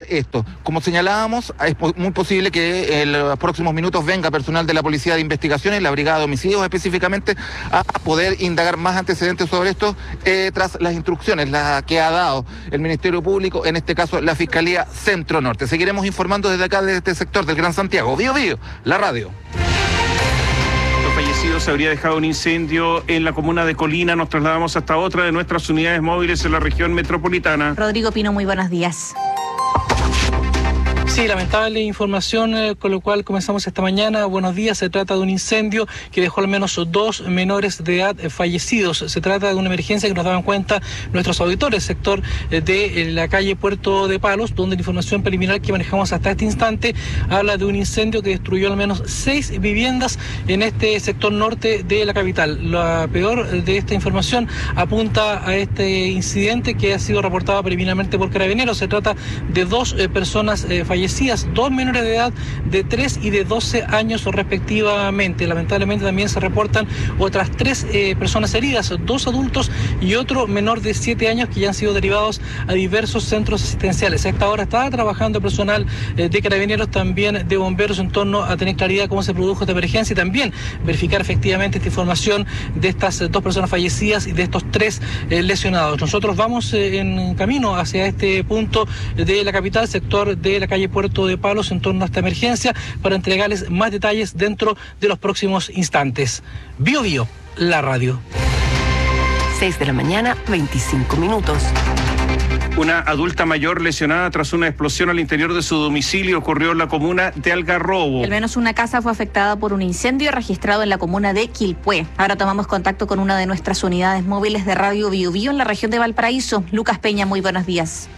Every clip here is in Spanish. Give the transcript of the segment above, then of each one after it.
esto. Como señalábamos, es muy posible que en los próximos minutos venga personal de la Policía de Investigaciones, la Brigada de Homicidios específicamente, a poder indagar más antecedentes sobre esto tras las instrucciones que ha dado el Ministerio Público, en este caso la Fiscalía Centro Norte. Seguiremos informando desde acá, desde este sector del Gran Santiago. Bío Bío, la radio. Fallecidos se habría dejado un incendio en la comuna de Colina. Nos trasladamos hasta otra de nuestras unidades móviles en la región metropolitana. Rodrigo Pino, muy buenos días. Sí, lamentable información con lo cual comenzamos esta mañana. Buenos días, se trata de un incendio que dejó al menos 2 menores de edad fallecidos. Se trata de una emergencia que nos daban cuenta nuestros auditores, sector de la calle Puerto de Palos, donde la información preliminar que manejamos hasta este instante habla de un incendio que destruyó al menos 6 viviendas en este sector norte de la capital. Lo peor de esta información apunta a este incidente que ha sido reportado preliminarmente por Carabineros. Se trata de 2 personas fallecidas, 2 menores de edad de 3 y de 12 años respectivamente. Lamentablemente también se reportan otras 3 personas heridas, 2 adultos y otro menor de 7 años que ya han sido derivados a diversos centros asistenciales. A esta hora está trabajando personal de Carabineros, también de bomberos, en torno a tener claridad cómo se produjo esta emergencia y también verificar efectivamente esta información de estas 2 personas fallecidas y de estos 3 lesionados. Nosotros vamos en camino hacia este punto de la capital, sector de la calle Puerto de Palos, en torno a esta emergencia, para entregarles más detalles dentro de los próximos instantes. Bío Bío, la radio. 6 de la mañana, 25 minutos. Una adulta mayor lesionada tras una explosión al interior de su domicilio ocurrió en la comuna de Algarrobo. Al menos una casa fue afectada por un incendio registrado en la comuna de Quilpué. Ahora tomamos contacto con una de nuestras unidades móviles de Radio Bío Bío en la región de Valparaíso. Lucas Peña, muy buenos días.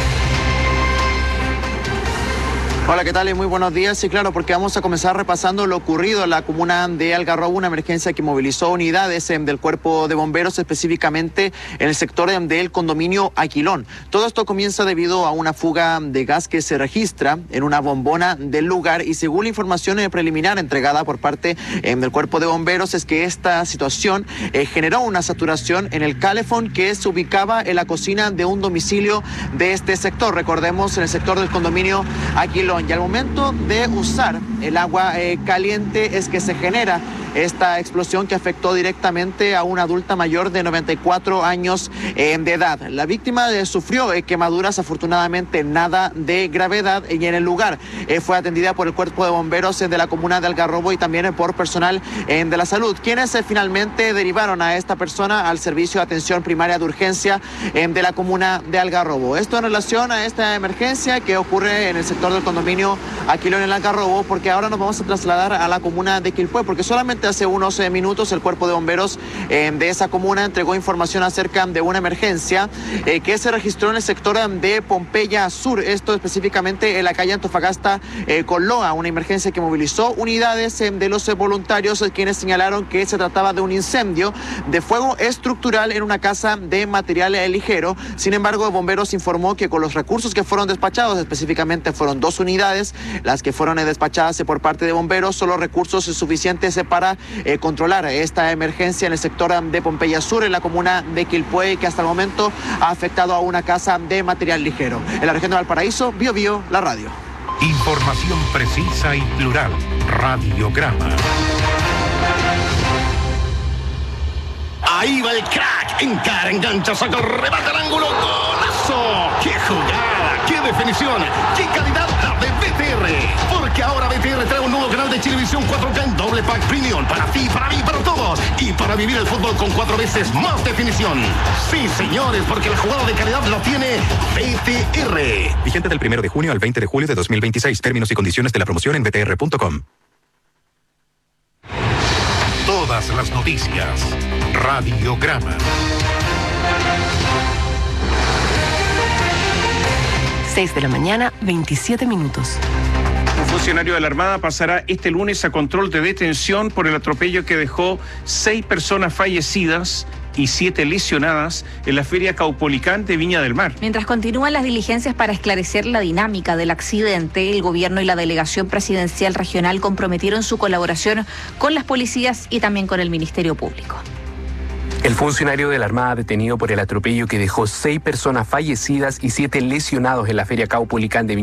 Hola, ¿qué tal? Y muy buenos días. Sí, claro, porque vamos a comenzar repasando lo ocurrido en la comuna de Algarrobo, una emergencia que movilizó unidades del cuerpo de bomberos, específicamente en el sector del condominio Aquilón. Todo esto comienza debido a una fuga de gas que se registra en una bombona del lugar y según la información preliminar entregada por parte del cuerpo de bomberos es que esta situación generó una saturación en el calefón que se ubicaba en la cocina de un domicilio de este sector. Recordemos, en el sector del condominio Aquilón. Y al momento de usar el agua caliente es que se genera esta explosión que afectó directamente a una adulta mayor de 94 años de edad. La víctima sufrió quemaduras, afortunadamente nada de gravedad, y en el lugar fue atendida por el cuerpo de bomberos de la comuna de Algarrobo y también por personal de la salud, quienes finalmente derivaron a esta persona al servicio de atención primaria de urgencia de la comuna de Algarrobo. Esto en relación a esta emergencia que ocurre en el sector del condominio Aquilón en Algarrobo, porque ahora nos vamos a trasladar a la comuna de Quilpué, porque solamente hace unos minutos el cuerpo de bomberos de esa comuna entregó información acerca de una emergencia que se registró en el sector de Pompeya Sur, esto específicamente en la calle Antofagasta con Loa, una emergencia que movilizó unidades de los voluntarios, quienes señalaron que se trataba de un incendio de fuego estructural en una casa de material ligero. Sin embargo, bomberos informó que con los recursos que fueron despachados, específicamente fueron 2 unidades las que fueron despachadas por parte de bomberos, son los recursos suficientes para controlar esta emergencia en el sector de Pompeya Sur, en la comuna de Quilpué, que hasta el momento ha afectado a una casa de material ligero. En la región de Valparaíso, Bío Bío, la radio. Información precisa y plural. Radiograma. Ahí va el crack. Encara, engancha, saca el remate al ángulo. ¡Golazo! ¡Qué jugada! ¡Qué definición! ¡Qué calidad la de BTR! Porque ahora BTR trae un nuevo canal de Chilevisión 4K en doble pack premium. Para ti, para mí, para todos. Y para vivir el fútbol con 4 veces más definición. Sí, señores, porque la jugada de calidad la tiene BTR. Vigente del 1 de junio al 20 de julio de 2026. Términos y condiciones de la promoción en btr.com. Todas las noticias. Radiograma. 6 de la mañana, 27 minutos. Un funcionario de la Armada pasará este lunes a control de detención por el atropello que dejó 6 personas fallecidas y 7 lesionadas en la Feria Caupolicán de Viña del Mar. Mientras continúan las diligencias para esclarecer la dinámica del accidente, el gobierno y la delegación presidencial regional comprometieron su colaboración con las policías y también con el Ministerio Público. El funcionario de la Armada detenido por el atropello que dejó 6 personas fallecidas y 7 lesionados en la Feria Caupolicán de